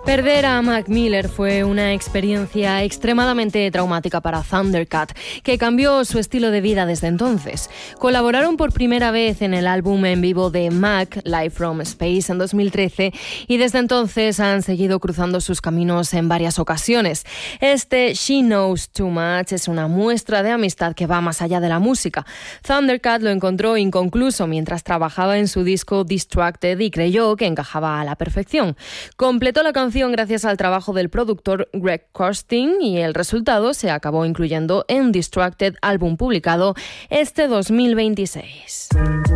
Perder a Mac Miller fue una experiencia extremadamente traumática para Thundercat, que cambió su estilo de vida desde entonces. Colaboraron por primera vez en el álbum en vivo de Mac, Live from Space, en 2013, y desde entonces han seguido cruzando sus caminos en varias ocasiones. Este She Knows Too Much es una muestra de amistad que va más allá de la música. Thundercat lo encontró inconcluso mientras trabajaba en su disco Distracted y creyó que encajaba a la perfección. Completó la canción gracias al trabajo del productor Greg Kurstin y el resultado se acabó incluyendo en Distracted, álbum publicado este 2026.